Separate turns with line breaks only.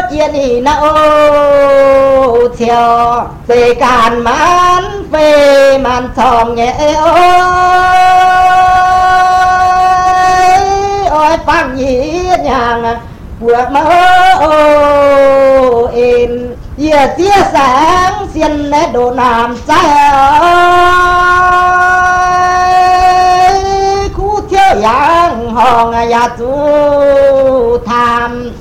chiến ý na ô theo về càn mãn về màn thòng nhẹ ôi phang nhĩ nhàng buộc mơ in giờ tia sáng xiên nét đồ nam trái khu thiếu yang hòn ya tu tham